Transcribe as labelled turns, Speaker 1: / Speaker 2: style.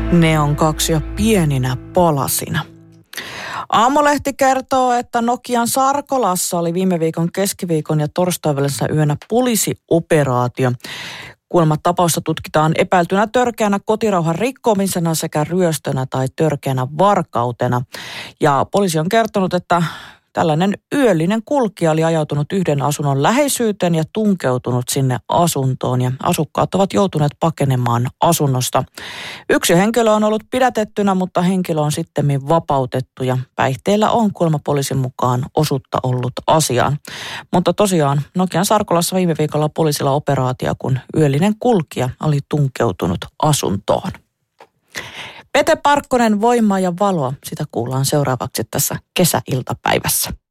Speaker 1: Neonkaksia pieninä palasina. Aamulehti kertoo, että Nokian Sarkolassa oli viime viikon keskiviikon ja torstain välisenä yönä poliisioperaatio. Kuulemma tapausta tutkitaan epäiltynä törkeänä kotirauhan rikkomisena sekä ryöstönä tai törkeänä varkautena. Ja poliisi on kertonut, että tällainen yöllinen kulkija oli ajautunut yhden asunnon läheisyyteen ja tunkeutunut sinne asuntoon ja asukkaat ovat joutuneet pakenemaan asunnosta. Yksi henkilö on ollut pidätettynä, mutta henkilö on sittemmin vapautettu ja päihteillä on kuulemma poliisin mukaan osuutta ollut asiaan. Mutta tosiaan Nokian Sarkolassa viime viikolla poliisilla operaatio, kun yöllinen kulkija oli tunkeutunut asuntoon. Pete Parkkonen, Voimaa ja valoa, sitä kuullaan seuraavaksi tässä kesäiltapäivässä.